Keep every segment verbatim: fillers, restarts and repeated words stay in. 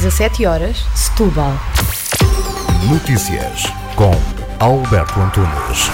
dezassete horas, Setúbal. Notícias com Alberto Antunes.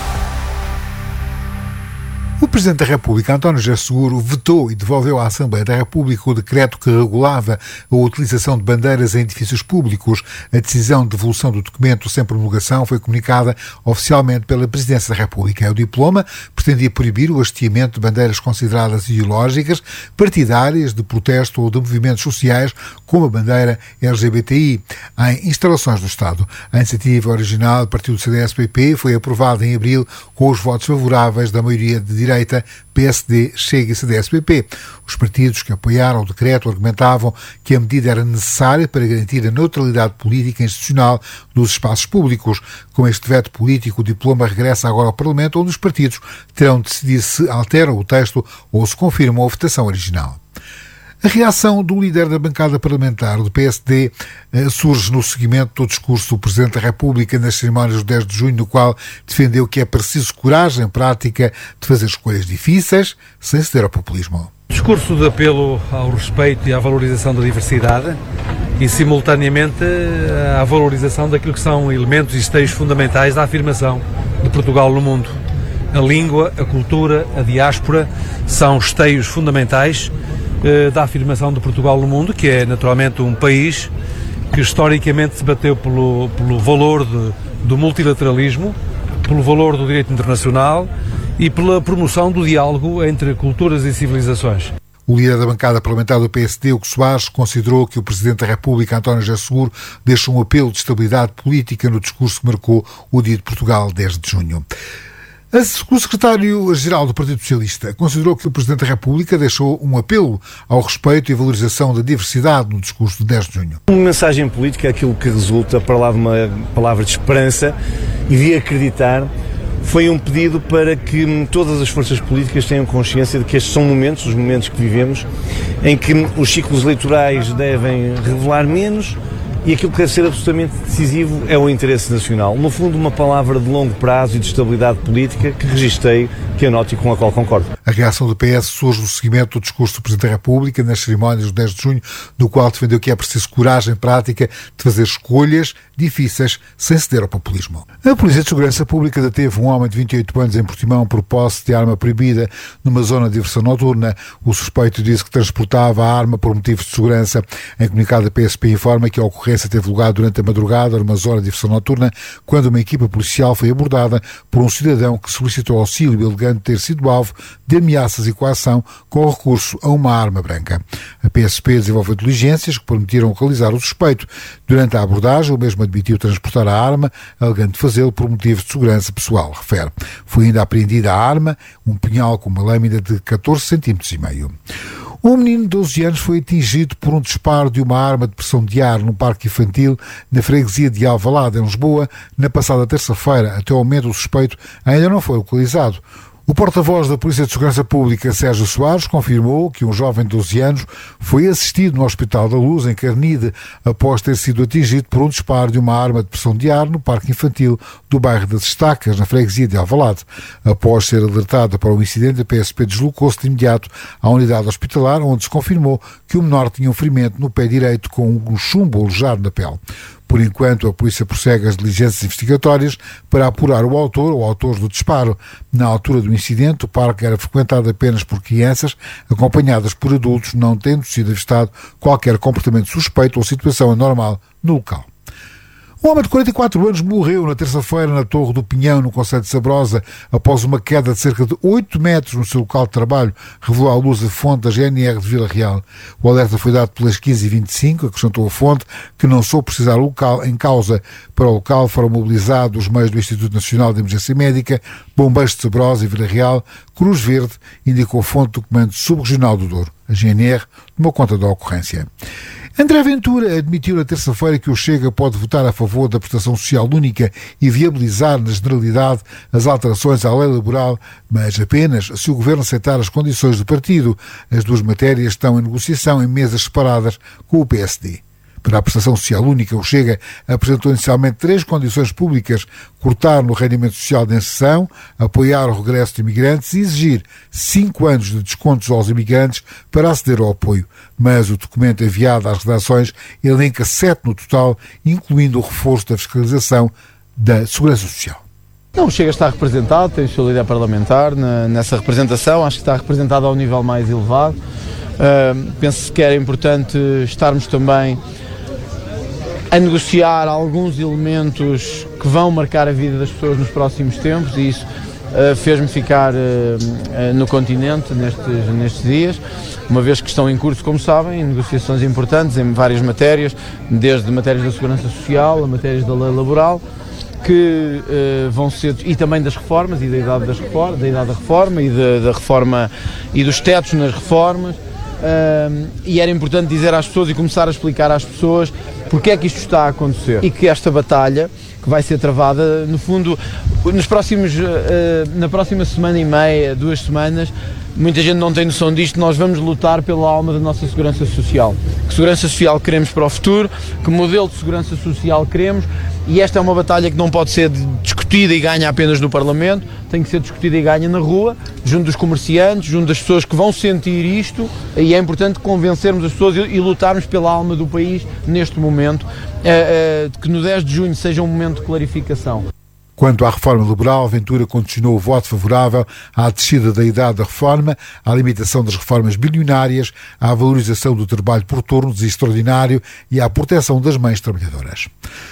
O Presidente da República, António José Seguro, vetou e devolveu à Assembleia da República o decreto que regulava a utilização de bandeiras em edifícios públicos. A decisão de devolução do documento sem promulgação foi comunicada oficialmente pela Presidência da República. O diploma pretendia proibir o hasteamento de bandeiras consideradas ideológicas, partidárias, de protesto ou de movimentos sociais, como a bandeira L G B T I, em instalações do Estado. A iniciativa original do partido C D S P P foi aprovada em abril com os votos favoráveis da maioria de direita, P S D, Chega e C D S P P. Os partidos que apoiaram o decreto argumentavam que a medida era necessária para garantir a neutralidade política e institucional dos espaços públicos. Com este veto político, o diploma regressa agora ao Parlamento, onde os partidos terão de decidir se alteram o texto ou se confirmam a votação original. A reação do líder da bancada parlamentar do P S D eh, surge no seguimento do discurso do Presidente da República nas cerimónias do dez de junho, no qual defendeu que é preciso coragem prática de fazer escolhas difíceis sem ceder ao populismo. Discurso de apelo ao respeito e à valorização da diversidade e, simultaneamente, à valorização daquilo que são elementos e esteios fundamentais da afirmação de Portugal no mundo. A língua, a cultura, a diáspora são esteios fundamentais da afirmação de Portugal no mundo, que é naturalmente um país que historicamente se bateu pelo, pelo valor de, do multilateralismo, pelo valor do direito internacional e pela promoção do diálogo entre culturas e civilizações. O líder da bancada parlamentar do P S D, Hugo Soares, considerou que o Presidente da República, António José Seguro, deixou um apelo de estabilidade política no discurso que marcou o Dia de Portugal, dez de junho. O secretário-geral do Partido Socialista considerou que o Presidente da República deixou um apelo ao respeito e valorização da diversidade no discurso de dez de junho. Uma mensagem política é aquilo que resulta para lá de uma palavra de esperança e de acreditar. Foi um pedido para que todas as forças políticas tenham consciência de que estes são momentos, os momentos que vivemos, em que os ciclos eleitorais devem revelar menos e aquilo que deve ser absolutamente decisivo é o interesse nacional. No fundo, uma palavra de longo prazo e de estabilidade política que registrei, que anoto e com a qual concordo. A reação do P S surge no seguimento do discurso do Presidente da República nas cerimónias do dez de junho, no qual defendeu que é preciso coragem prática de fazer escolhas difíceis sem ceder ao populismo. A Polícia de Segurança Pública deteve um homem de vinte e oito anos em Portimão por posse de arma proibida numa zona de diversão noturna. O suspeito disse que transportava a arma por motivos de segurança. Em comunicado, a P S P informa que a ocorrência teve lugar durante a madrugada numa zona de diversão noturna, quando uma equipa policial foi abordada por um cidadão que solicitou auxílio, alegando ter sido alvo de ameaças e coação com o recurso a uma arma branca. A P S P desenvolveu diligências que permitiram localizar o suspeito. Durante a abordagem, o mesmo admitiu transportar a arma, alegando fazê-lo por motivos de segurança pessoal, refere. Foi ainda apreendida a arma, um punhal com uma lâmina de catorze centímetros e meio. Um menino de doze anos foi atingido por um disparo de uma arma de pressão de ar num parque infantil na freguesia de Alvalade, em Lisboa, na passada terça-feira. Até ao momento, o suspeito ainda não foi localizado. O porta-voz da Polícia de Segurança Pública, Sérgio Soares, confirmou que um jovem de doze anos foi assistido no Hospital da Luz, em Carnide, após ter sido atingido por um disparo de uma arma de pressão de ar no parque infantil do bairro das Estacas, na freguesia de Alvalade. Após ser alertada para o incidente, a P S P deslocou-se de imediato à unidade hospitalar, onde se confirmou que o menor tinha um ferimento no pé direito com um chumbo alojado na pele. Por enquanto, a polícia prossegue as diligências investigatórias para apurar o autor ou autores do disparo. Na altura do incidente, o parque era frequentado apenas por crianças, acompanhadas por adultos, não tendo sido avistado qualquer comportamento suspeito ou situação anormal no local. Um homem de quarenta e quatro anos morreu na terça-feira na Torre do Pinhão, no concelho de Sabrosa, após uma queda de cerca de oito metros no seu local de trabalho, revelou à luz a fonte da G N R de Vila Real. O alerta foi dado pelas quinze e vinte e cinco, acrescentou a fonte, que não soube precisar o local em causa. Para o local foram mobilizados os meios do Instituto Nacional de Emergência Médica, Bombeiros de Sabrosa e Vila Real, Cruz Verde, indicou a fonte do Comando Subregional do Douro. A G N R tomou conta da ocorrência. André Ventura admitiu na terça-feira que o Chega pode votar a favor da prestação social única e viabilizar, na generalidade, as alterações à lei laboral, mas apenas se o Governo aceitar as condições do partido. As duas matérias estão em negociação em mesas separadas com o P S D. Para a prestação social única, o Chega apresentou inicialmente três condições públicas: cortar no rendimento social de inserção, apoiar o regresso de imigrantes e exigir cinco anos de descontos aos imigrantes para aceder ao apoio. Mas o documento enviado às redações elenca sete no total, incluindo o reforço da fiscalização da Segurança Social. Não, o Chega está representado, tem o seu líder parlamentar na, nessa representação, acho que está representado ao nível mais elevado. Uh, penso que era importante estarmos também a negociar alguns elementos que vão marcar a vida das pessoas nos próximos tempos, e isso uh, fez-me ficar uh, uh, no continente nestes, nestes dias, uma vez que estão em curso, como sabem, negociações importantes em várias matérias, desde matérias da segurança social a matérias da lei laboral, que uh, vão ser, e também das reformas e da idade, das reforma, da, idade da reforma e da, da reforma e dos tetos nas reformas. Uh, e era importante dizer às pessoas e começar a explicar às pessoas porque é que isto está a acontecer e que esta batalha que vai ser travada, no fundo, nos próximos, uh, na próxima semana e meia, duas semanas, muita gente não tem noção disto, nós vamos lutar pela alma da nossa segurança social. Que segurança social queremos para o futuro, que modelo de segurança social queremos, e esta é uma batalha que não pode ser discutida e ganha apenas no Parlamento, tem que ser discutida e ganha na rua, junto dos comerciantes, junto das pessoas que vão sentir isto, e é importante convencermos as pessoas e, e lutarmos pela alma do país neste momento, uh, uh, que no dez de junho seja um momento de clarificação. Quanto à reforma laboral, Ventura condicionou o voto favorável à descida da idade da reforma, à limitação das reformas bilionárias, à valorização do trabalho por turnos extraordinário e à proteção das mães trabalhadoras.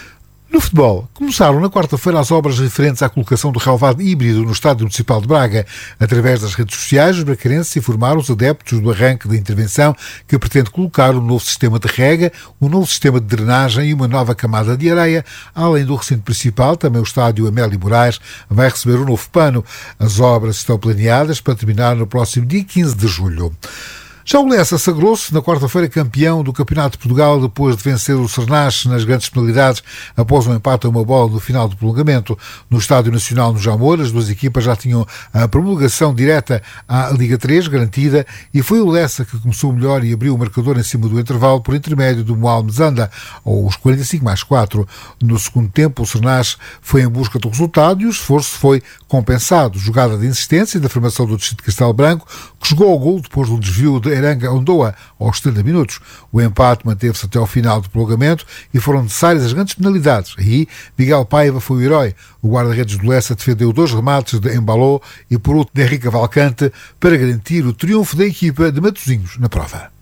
No futebol, começaram na quarta-feira as obras referentes à colocação do relvado híbrido no Estádio Municipal de Braga. Através das redes sociais, os bracarenses informaram os adeptos do arranque da intervenção que pretende colocar um novo sistema de rega, um novo sistema de drenagem e uma nova camada de areia. Além do recinto principal, também o Estádio Amélio Moraes vai receber um novo pano. As obras estão planeadas para terminar no próximo dia quinze de julho. Já o Lessa sagrou-se na quarta-feira campeão do Campeonato de Portugal depois de vencer o Cernache nas grandes penalidades após um empate a uma bola no final do prolongamento. No Estádio Nacional no Jamor, as duas equipas já tinham a promulgação direta à Liga três garantida e foi o Lessa que começou melhor e abriu o marcador em cima do intervalo por intermédio do Moalme Zanda, aos quarenta e cinco mais quatro. No segundo tempo, o Cernache foi em busca do resultado e o esforço foi compensado. Jogada de insistência e da formação do Distrito de Castelo Branco, que chegou ao gol depois de um desvio de Eranga Ondoa aos setenta minutos. O empate manteve-se até ao final do prolongamento e foram necessárias as grandes penalidades. Aí, Miguel Paiva foi o herói. O guarda-redes do Lessa defendeu dois remates de Embaló e por outro de Henrique Cavalcante para garantir o triunfo da equipa de Matosinhos na prova.